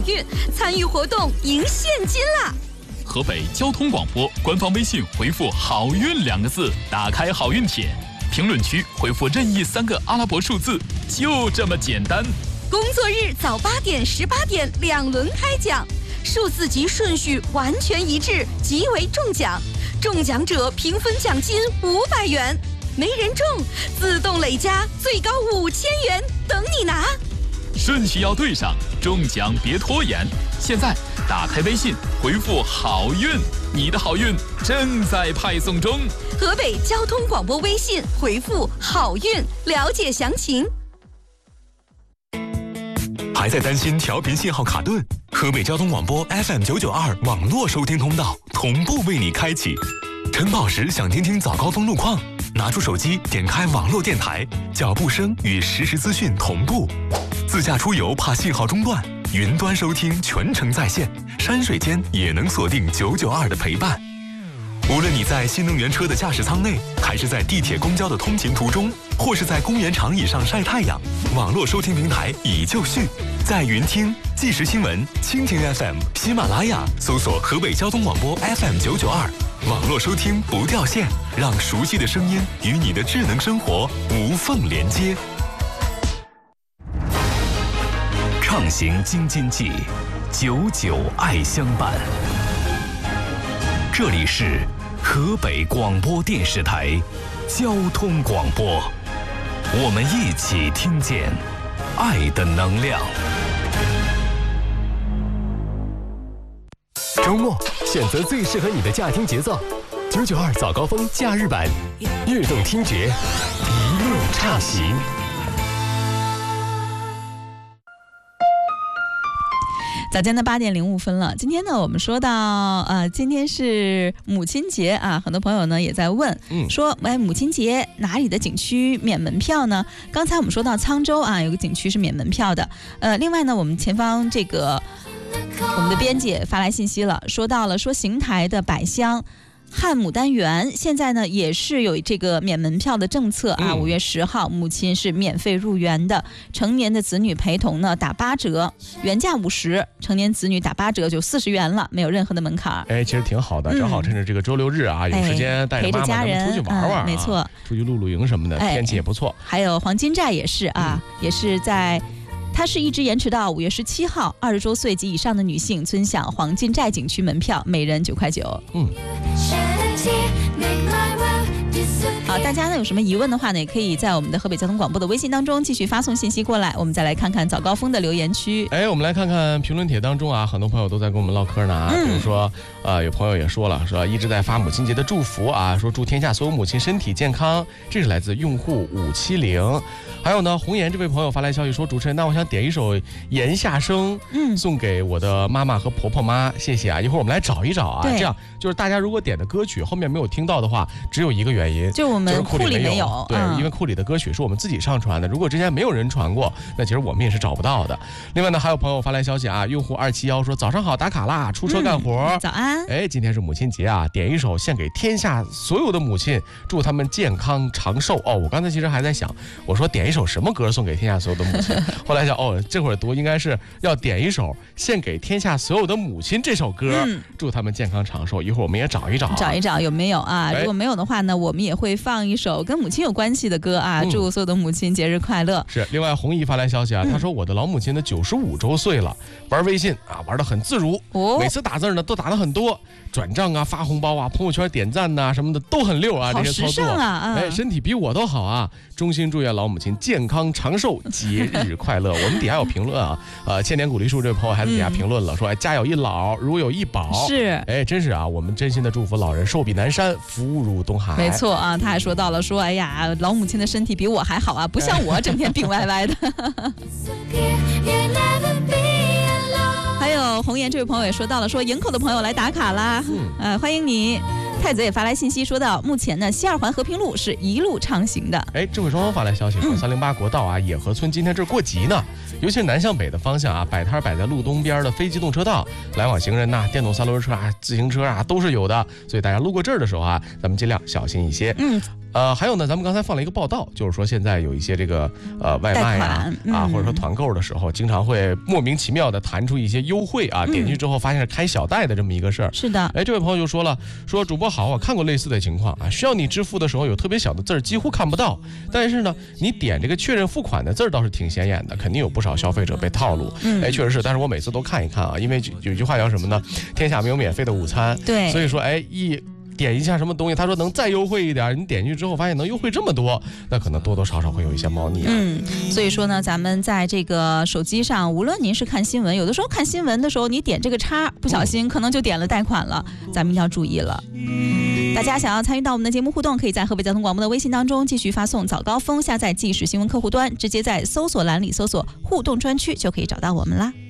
运，参与活动赢现金啦！ 河北交通广播官方微信回复好运2个字，打开好运帖，评论区回复任意3个阿拉伯数字，就这么简单。 工作日早8点、18点2轮开奖，数字及顺序完全一致，即为中奖。中奖者平分奖金500元，没人中自动累加最高5000元等你拿。 顺序要对上，中奖别拖延。现在打开微信回复好运，你的好运正在派送中。 河北交通广播微信回复好运，了解详情。 还在担心调频信号卡顿？河北交通广播 FM992 网络收听通道同步为你开启。晨跑时想听听早高峰路况，拿出手机点开网络电台，脚步声与实时资讯同步。自驾出游怕信号中断，云端收听全程在线，山水间也能锁定992的陪伴。无论你在新能源车的驾驶舱内，还是在地铁公交的通勤途中，或是在公园长椅上晒太阳，网络收听平台已就绪。在云听、即时新闻、蜻蜓 FM、喜马拉雅搜索河北交通广播 FM992，网络收听不掉线，让熟悉的声音与你的智能生活无缝连接。 畅行京津冀，99爱相伴。这里是河北广播电视台交通广播，我们一起听见爱的能量。 周末选择最适合你的驾听节奏，992早高峰假日版，悦动听觉，一路畅行。 早间的8点05分了。今天呢，我们说到今天是母亲节啊，很多朋友呢也在问，说母亲节哪里的景区免门票呢？刚才我们说到沧州啊，有个景区是免门票的。另外呢，我们前方这个我们的编辑发来信息了，说邢台的百香汉牡丹园现在呢也是有这个免门票的政策啊，5月10号母亲是免费入园的，成年的子女陪同呢打8折，原价50，成年子女打8折就40元了，没有任何的门槛。 其实挺好的，正好趁着这个周6日啊，有时间带着妈妈咱们出去玩玩， 没错， 出去露营什么的，天气也不错。 还有黄金寨也是啊，也是在。它是一直延迟到5月17号，20周岁及以上的女性尊享黄金寨景区门票，每人9块9。好，大家呢有什么疑问的话呢，也可以在我们的河北交通广播的微信当中继续发送信息过来。我们再来看看早高峰的留言区。 我们来看看评论帖当中啊，很多朋友都在跟我们唠嗑呢啊，比如说有朋友也说了，说一直在发母亲节的祝福啊，说祝天下所有母亲身体健康，这是来自用户570。还有呢，红颜这位朋友发来消息说，主持人，那我想点一首《檐下声》，送给我的妈妈和婆婆妈，谢谢啊。一会儿我们来找一找啊，这样就是大家如果点的歌曲后面没有听到的话，只有一个原因， 就我们库里没有。 对，因为库里的歌曲是我们自己上传的，如果之前没有人传过，那其实我们也是找不到的。另外呢，还有朋友发来消息啊，用户271说，早上好，打卡啦，出车干活。 早安。 今天是母亲节啊，点一首献给天下所有的母亲，祝他们健康长寿。我刚才其实还在想，我说点一首什么歌送给天下所有的母亲，后来想这会儿读应该是要点一首献给天下所有的母亲这首歌，祝他们健康长寿。一会儿我们也找一找有没有啊，如果没有的话呢，我们也会放一首跟母亲有关系的歌啊，祝所有的母亲节日快乐。 是，另外红姨发来消息啊，她说我的老母亲的95周岁了，玩微信啊玩得很自如，每次打字呢都打得很多，转账啊发红包啊朋友圈点赞啊什么的都很溜啊，这些操作身体比我都好啊，衷心祝愿老母亲健康长寿，节日快乐。我们底下有评论啊，千年古梨树这位朋友还在底下评论了，说家有一老如有一宝， 是真是啊，我们真心的祝福老人寿比南山，福如东海。 没错啊，他还说到了说，哎呀，老母亲的身体比我还好啊，不像我整天病歪歪的。还有红颜这位朋友也说到了，说营口的朋友来打卡啦，欢迎你。太子也发来信息说到，目前呢西2环和平路是一路畅行的。 智慧双方发来消息说，308国道啊野河村今天这过急呢，尤其是南向北的方向啊，摆摊摆在路东边的非机动车道，来往行人呐、电动3轮车啊、自行车啊都是有的，所以大家路过这儿的时候啊，咱们尽量小心一些。 还有呢，咱们刚才放了一个报道，就是说现在有一些这个外卖啊，或者说团购的时候，经常会莫名其妙的弹出一些优惠啊，点进去之后发现是开小贷的这么一个事儿。 是的， 哎，这位朋友就说了，说主播好，我看过类似的情况啊，需要你支付的时候有特别小的字儿，几乎看不到，但是呢，你点这个确认付款的字儿倒是挺显眼的，肯定有不少消费者被套路。哎，确实是，但是我每次都看一看啊，因为有句话叫什么呢？天下没有免费的午餐。 对， 所以说，哎，点一下什么东西，他说能再优惠一点，你点进去之后发现能优惠这么多，那可能多多少少会有一些猫腻啊。 所以说呢，咱们在这个手机上，无论您是看新闻，有的时候看新闻的时候，你点这个叉，不小心可能就点了贷款了，咱们一定要注意了。大家想要参与到我们的节目互动，可以在河北交通广播的微信当中继续发送早高峰，下载即时新闻客户端，直接在搜索栏里搜索互动专区就可以找到我们啦。